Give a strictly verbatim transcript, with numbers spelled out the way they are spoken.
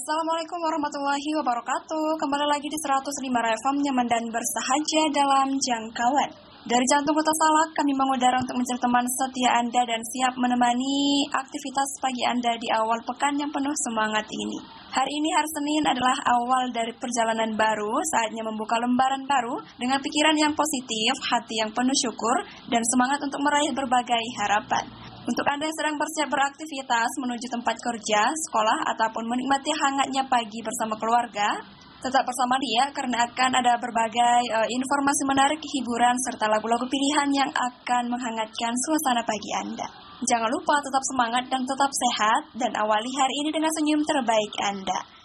Assalamualaikum warahmatullahi wabarakatuh. Kembali lagi di seratus lima R F M nyaman dan bersahaja dalam jangkauan. Dari jantung kota Salak, kami mengudara untuk mencari teman setia Anda dan siap menemani aktivitas pagi Anda di awal pekan yang penuh semangat ini. Hari ini hari Senin adalah awal dari perjalanan baru, saatnya membuka lembaran baru dengan pikiran yang positif, hati yang penuh syukur, dan semangat untuk meraih berbagai harapan. Untuk Anda yang sedang bersiap beraktivitas menuju tempat kerja, sekolah, ataupun menikmati hangatnya pagi bersama keluarga, tetap bersama dia karena akan ada berbagai uh, informasi menarik, hiburan, serta lagu-lagu pilihan yang akan menghangatkan suasana pagi Anda. Jangan lupa tetap semangat dan tetap sehat, dan awali hari ini dengan senyum terbaik Anda.